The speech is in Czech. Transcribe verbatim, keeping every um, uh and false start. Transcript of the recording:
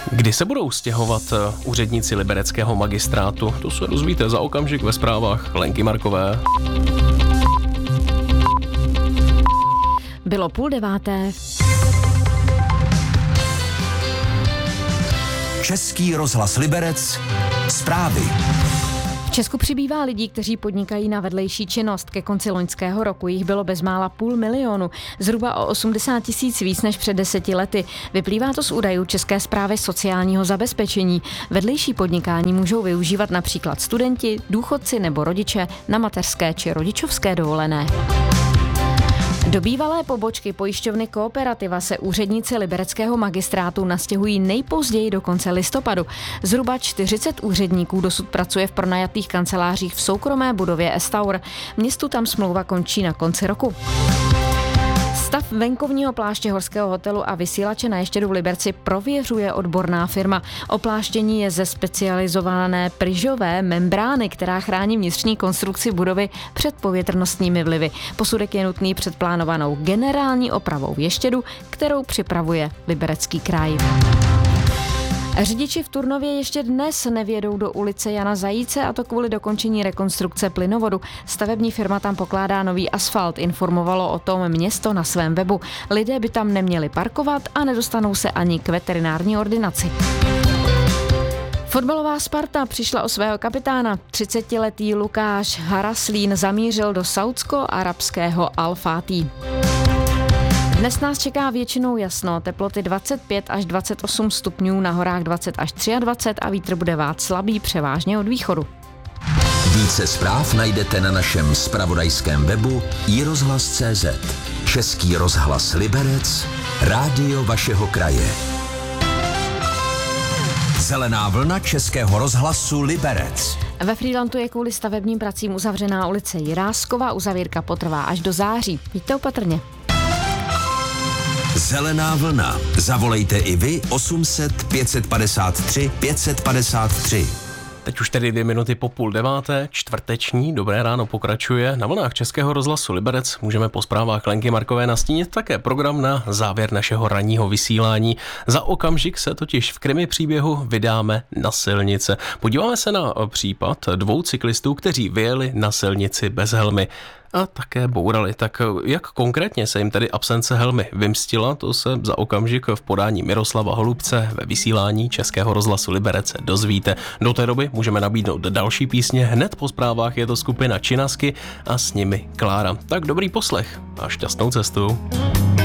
Kdy se budou stěhovat úředníci libereckého magistrátu? To se dozvíte za okamžik ve zprávách Lenky Markové. Bylo půl deváté. Český rozhlas Liberec. Zprávy. V Česku přibývá lidí, kteří podnikají na vedlejší činnost. Ke konci loňského roku jich bylo bezmála půl milionu, zhruba o osmdesát tisíc víc než před deseti lety. Vyplývá to z údajů České správy sociálního zabezpečení. Vedlejší podnikání můžou využívat například studenti, důchodci nebo rodiče na mateřské či rodičovské dovolené. Do bývalé pobočky pojišťovny Kooperativa se úředníci libereckého magistrátu nastěhují nejpozději do konce listopadu. Zhruba čtyřicet úředníků dosud pracuje v pronajatých kancelářích v soukromé budově Estaur. Městu tam smlouva končí na konci roku. Stav venkovního pláště horského hotelu a vysílače na Ještědu v Liberci prověřuje odborná firma. Opláštění je ze specializované pryžové membrány, která chrání vnitřní konstrukci budovy před povětrnostními vlivy. Posudek je nutný před plánovanou generální opravou v Ještědu, kterou připravuje Liberecký kraj. Řidiči v Turnově ještě dnes nevjedou do ulice Jana Zajíce, a to kvůli dokončení rekonstrukce plynovodu. Stavební firma tam pokládá nový asfalt, informovalo o tom město na svém webu. Lidé by tam neměli parkovat a nedostanou se ani k veterinární ordinaci. Fotbalová Sparta přišla o svého kapitána. třicetiletý Lukáš Haraslín zamířil do saúdsko-arabského Al-Fatih. Dnes nás čeká většinou jasno, teploty dvacet pět až dvacet osm stupňů, na horách dvacet až dvacet tři a vítr bude vát slabý, převážně od východu. Více zpráv najdete na našem zpravodajském webu i rozhlas tečka cé zet. Český rozhlas Liberec, rádio vašeho kraje. Zelená vlna Českého rozhlasu Liberec. Ve Frýdlantu je kvůli stavebním pracím uzavřená ulice Jiráskova, uzavírka potrvá až do září. Víte opatrně. Zelená vlna. Zavolejte i vy osm set pět padesát tři pět padesát tři. Teď už tedy dvě minuty po půl deváté, čtvrteční, dobré ráno pokračuje. Na vlnách Českého rozhlasu Liberec můžeme po zprávách Lenky Markové nastínit také program na závěr našeho ranního vysílání. Za okamžik se totiž v krimi příběhu vydáme na silnice. Podíváme se na případ dvou cyklistů, kteří vyjeli na silnici bez helmy a také bourali. Tak jak konkrétně se jim tedy absence helmy vymstila, to se za okamžik v podání Miroslava Holubce ve vysílání Českého rozhlasu Liberec dozvíte. Do té doby můžeme nabídnout další písně. Hned po zprávách je to skupina Činasky a s nimi Klára. Tak dobrý poslech a šťastnou cestu.